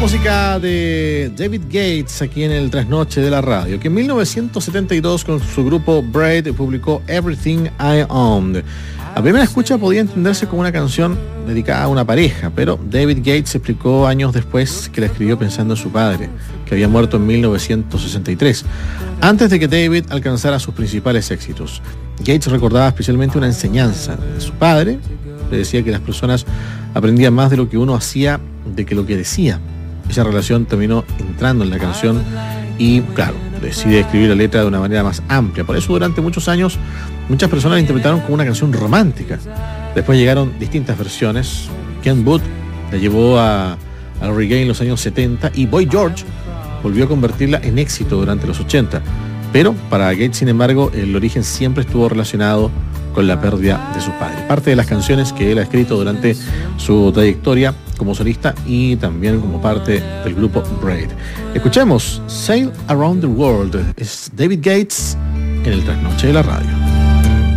música de David Gates aquí en el Trasnoche de la Radio, que en 1972 con su grupo Braid publicó Everything I Owned. A primera escucha podía entenderse como una canción dedicada a una pareja, pero David Gates explicó años después que la escribió pensando en su padre, que había muerto en 1963, antes de que David alcanzara sus principales éxitos. Gates recordaba especialmente una enseñanza de su padre. Le decía que las personas aprendían más de lo que uno hacía de que lo que decía. Esa relación terminó entrando en la canción y, claro, decide escribir la letra de una manera más amplia. Por eso durante muchos años muchas personas la interpretaron como una canción romántica. Después llegaron distintas versiones. Ken Booth la llevó al reggae en los años 70 y Boy George volvió a convertirla en éxito durante los 80. Pero para Gates, sin embargo, el origen siempre estuvo relacionado con la pérdida de su padre. Parte de las canciones que él ha escrito durante su trayectoria como solista y también como parte del grupo Braid. Escuchemos Sail Around the World. Es David Gates en el Trasnoche de la Radio.